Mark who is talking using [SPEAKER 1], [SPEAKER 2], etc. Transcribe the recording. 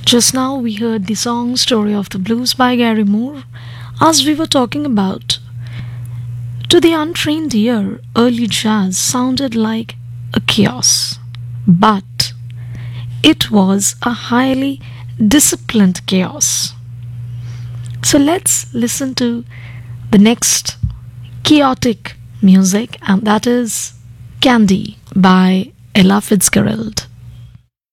[SPEAKER 1] Just now we heard the song Story of the Blues by Gary Moore. As we were talking about, to the untrained ear, early jazz sounded like a chaos. But it was a highly disciplined chaos. So let's listen to the next chaotic music, and that is Candy by Ella Fitzgerald.